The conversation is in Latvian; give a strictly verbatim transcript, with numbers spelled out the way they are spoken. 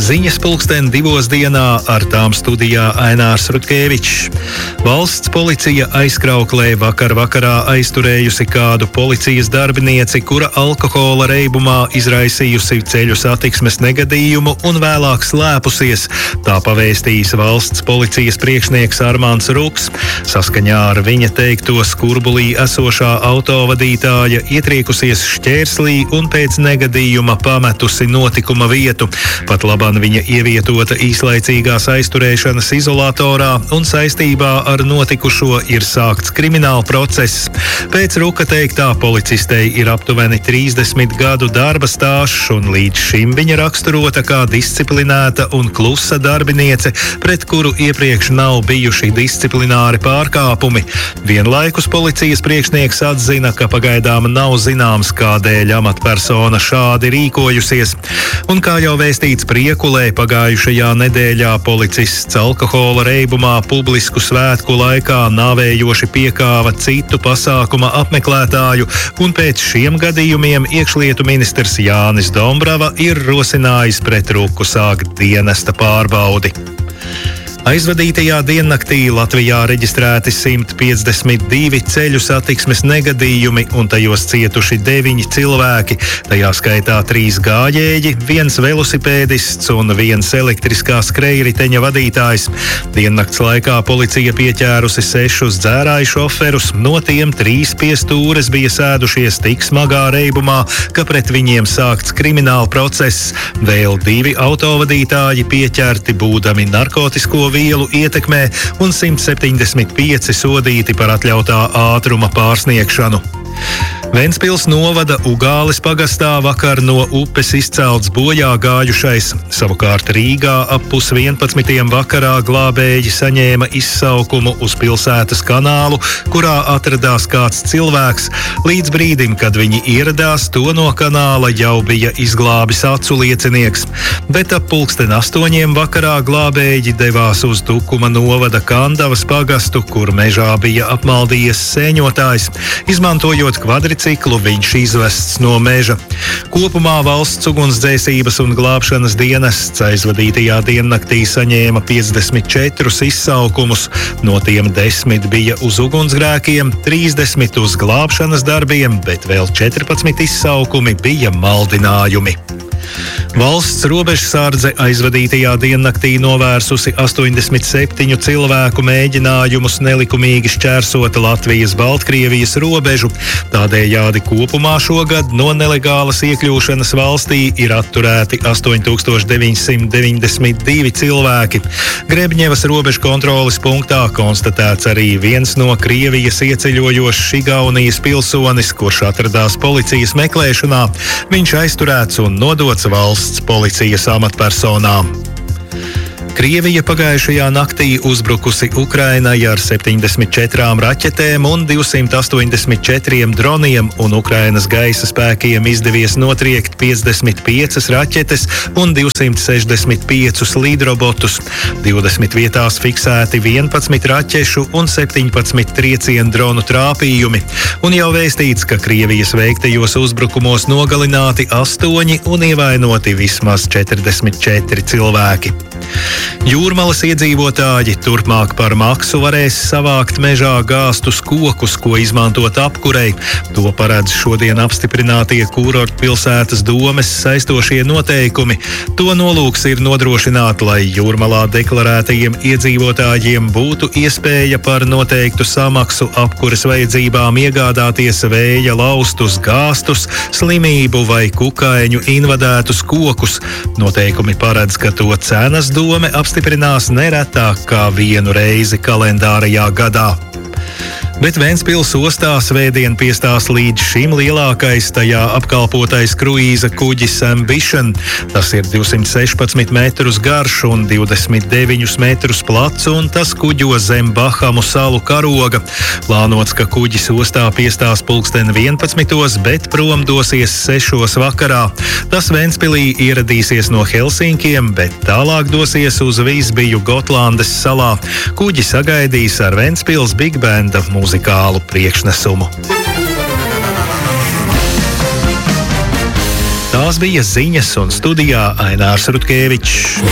Ziņas pulksten divos dienā, ar tām studijā Ainārs Rutkevičs. Valsts policija aizkrauklē vakar vakarā aizturējusi kādu policijas darbinieci, kura alkohola reibumā izraisījusi ceļu satiksmes negadījumu un vēlāk slēpusies. Tā pavēstījis valsts policijas priekšnieks Armāns Ruks. Saskaņā ar viņa teikto Skurbulī esošā autovadītāja ietriekusies šķērslī un pēc negadījuma pametusi notikuma vietu. Pat laban viņa ievietota īslaicīgās aizturēšanas izolatorā un saistībā ar notikušo ir sākts krimināla process. Pēc Ruka teiktā policistei ir aptuveni trīsdesmit gadu darba stāžs un līdz šim viņa raksturota kā disciplinēta un klusa darbiniece, pret kuru iepriekš nav bijuši disciplināri pārkāpumi. Vienlaikus policijas priekšnieks atzina, ka pagaidām nav zināms, kādēļ amatpersona šādi rīkojusies. Un kā jau vēstīts Priekulē, pagājušajā nedēļā policists alkohola reibumā publisku svētku laikā nāvējoši piekāva citu pasākuma apmeklētāju, un pēc šiem gadījumiem iekšlietu ministrs Jānis Dombrava ir rosinājis pret Ruku sākt dienesta pārbaudi. Aizvadītajā diennaktī Latvijā reģistrēti simt piecdesmit divi ceļu satiksmes negadījumi un tajos cietuši deviņi cilvēki, tajā skaitā trīs gājēji, viens velosipēdists un viens elektriskā skrejriteņa vadītājs. Diennakts laikā policija pieķērusi sešus dzērāju šoferus, no tiem trīs pie stūres bija sēdušies tik smagā reibumā, ka pret viņiem sākts krimināla process. Vēl divi autovadītāji pieķerti būdami narkotisko vielu ietekmē un simt septiņdesmit pieci sodīti par atļautā ātruma pārsniegšanu. Ventspils novada Ugāles pagastā vakar no upes izcelts bojā gājušais. Savukārt Rīgā ap pus vienpadsmitiem vakarā glābēji saņēma izsaukumu uz pilsētas kanālu, kurā atradās kāds cilvēks. Līdz brīdim, kad viņi ieradās, to no kanāla jau bija izglābis acu liecinieks. Bet ap pulksten astoņiem vakarā glābēji devās uz Tukuma novada Kandavas pagastu, kur mežā bija apmaldījies sēņotājs. Izmantojot kvadriciklu, viņš izvests no meža. Kopumā valsts ugunsdzēsības un glābšanas dienests aizvadītajā diennaktī saņēma piecdesmit četrus izsaukumus, no tiem desmit bija uz ugunsgrēkiem, trīsdesmit uz glābšanas darbiem, bet vēl četrpadsmit izsaukumi bija maldinājumi. Valsts robežsardze aizvadītajā diennaktī novērsusi astoņdesmit septiņu cilvēku mēģinājumus nelikumīgi šķērsot Latvijas-Baltkrievijas robežu. Tādējādi kopumā šogad no nelegālas iekļūšanas valstī ir atturēti astoņi tūkstoši deviņsimt deviņdesmit divi cilvēki. Grebņevas robežu kontroles punktā konstatēts arī viens no Krievijas ieceļojošs Igaunijas pilsonis, kurš atradās policijas meklēšanā. Viņš aizturēts un nodots valsts policijas amatpersonām. Krievija pagājušajā naktī uzbrukusi Ukrainai ar septiņdesmit četrām raķetēm un divsimt astoņdesmit četriem droniem, un Ukrainas gaisa spēkiem izdevies notriekt piecdesmit piecas raķetes un divsimt sešdesmit piecus lidrobotus. divdesmit vietās fiksēti vienpadsmit raķešu un septiņpadsmit triecienu dronu trāpījumi, un jau vēstīts, ka Krievijas veiktajos uzbrukumos nogalināti astoņi un ievainoti vismaz četrdesmit četri cilvēki. Jūrmalas iedzīvotāji turpmāk par maksu varēs savākt mežā gāstus kokus, ko izmantot apkurei. To paredz šodien apstiprinātie kurortpilsētas domes saistošie noteikumi. To nolūks ir nodrošināt, lai Jūrmalā deklarētajiem iedzīvotājiem būtu iespēja par noteiktu samaksu apkures vajadzībām iegādāties vēja laustus gāstus, slimību vai kukaiņu invadētus kokus. Noteikumi paredz, ka to cenas dome apstiprinās neretāk kā vienu reizi kalendārajā gadā. Bet Ventspils ostā svētdien piestās līdz šim lielākais tajā apkalpotais kruīza kuģis Ambition. Tas ir divsimt sešpadsmit metrus garš un divdesmit deviņus metrus plats, un tas kuģo zem Bahamu salu karoga. Plānots, ka kuģis ostā piestās pulksten vienpadsmitos, bet prom dosies sešos vakarā. Tas Ventspilī ieradīsies no Helsinkiem, bet tālāk dosies uz Visbiju Gotlandes salā. Kuģi sagaidīs ar Ventspils Big Banda muzikālu priekšnesumu. Tā Tās bija ziņas, un studijā Ainārs Rutkevičs.